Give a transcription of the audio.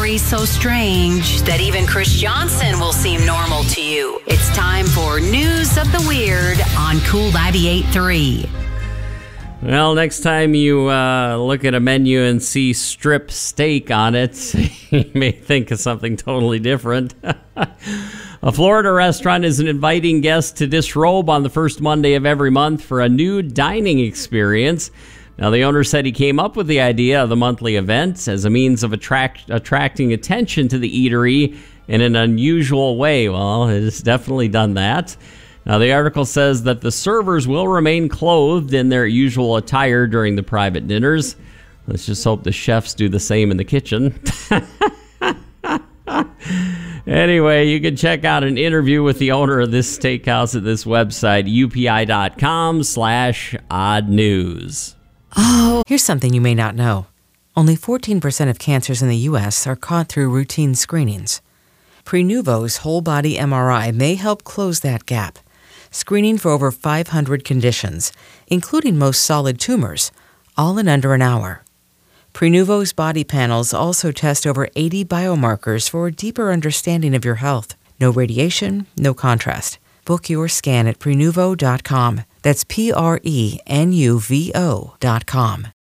stories so strange that even Chris Johnson will seem normal to you. It's time for News of the Weird on Cool 98.3. Well, next time you look at a menu and see strip steak on it, you may think of something totally different. A Florida restaurant is inviting guests to disrobe on the first Monday of every month for a new dining experience. Now, the owner said he came up with the idea of the monthly event as a means of attracting attention to the eatery in an unusual way. Well, it has definitely done that. Now, the article says that the servers will remain clothed in their usual attire during the private dinners. Let's just hope the chefs do the same in the kitchen. Anyway, you can check out an interview with the owner of this steakhouse at this website, upi.com/odd news. Oh, here's something you may not know. Only 14% of cancers in the U.S. are caught through routine screenings. Prenuvo's whole-body MRI may help close that gap, screening for over 500 conditions, including most solid tumors, all in under an hour. Prenuvo's body panels also test over 80 biomarkers for a deeper understanding of your health. No radiation, no contrast. Book your scan at Prenuvo.com. That's Prenuvo.com.